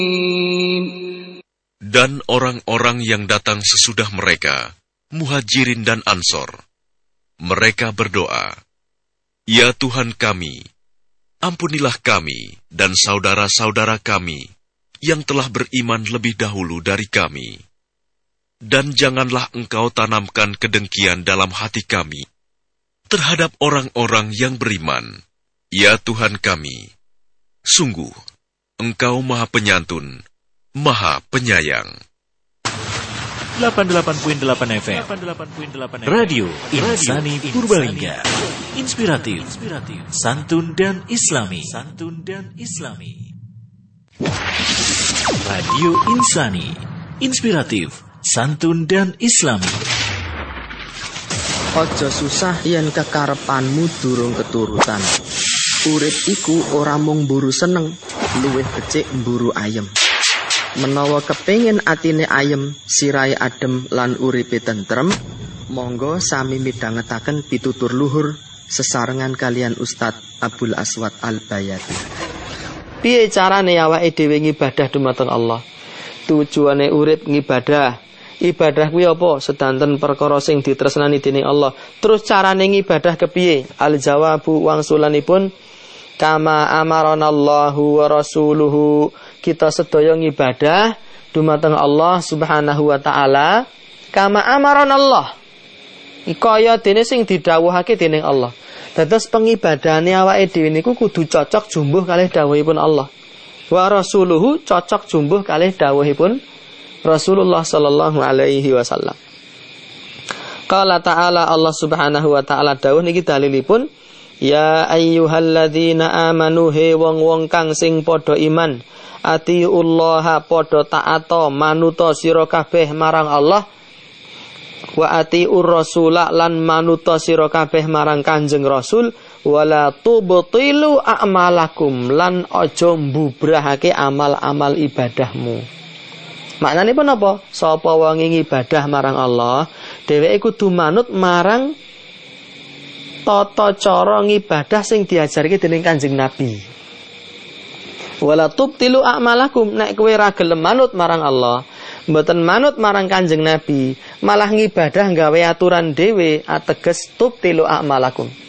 Dan orang-orang yang datang sesudah mereka, Muhajirin dan Ansor, mereka berdoa, "Ya Tuhan kami, ampunilah kami dan saudara-saudara kami yang telah beriman lebih dahulu dari kami. Dan janganlah Engkau tanamkan kedengkian dalam hati kami terhadap orang-orang yang beriman. Ya Tuhan kami, sungguh Engkau Maha Penyantun, Maha Penyayang." 88.8 FM Radio Insani Purbalingga. Inspiratif, santun dan islami. Radio Insani, inspiratif, santun dan islami. Aja susah yen kekarepanmu durung keturutan. Urip iku ora mung mburu seneng, luwih becik mburu ayem. Menawa kepengin atine ayem, sirahe adem lan uripe tentrem, monggo sami midhangetaken pitutur luhur sesarengan kalian Ustadz Abdul Aswad Al-Bayati. Piye carane awake dhewe ngibadah dumateng Allah? Tujuane urip ngibadah. Ibadah kuwi apa? Sedanten perkara sing ditresnani dening Allah. Terus carane ngibadah kepiye? Al-jawabu wangsulanipun kama amaranallahu wa rasuluhu. Kita sedaya ngibadah dumateng Allah Subhanahu wa taala kama amaranallah. Kaya dene sing didhawuhake dening Allah. Dados pengibadahane awake dhewe niku kudu cocok jumbuh kalih dawuhipun Allah. Wa rasuluhu cocok jumbuh kalih dawuhipun Rasulullah sallallahu alaihi wasallam. Qala ta'ala, Allah Subhanahu wa taala dawuh niki dalilipun, ya ayyuhalladzina amanu he wong-wong kang sing padha iman, atiullaha padha ta'ata manuta sira kabeh marang Allah, wa atiur rasula lan manuta sira kabeh marang Kanjeng Rasul, wala tubtilu a'malakum lan aja mbubrahake amal-amal ibadahmu. Maknane pun apa? Sapa wong ngibadah marang Allah, dheweke kudu manut marang tata cara ngibadah sing diajarke dening Kanjeng Nabi. Wala tubtilu a'malakum, nek kowe ra gelem manut marang Allah, mboten manut marang Kanjeng Nabi, malah ngibadah gawe aturan dhewe, ateges tubtilu a'malakum.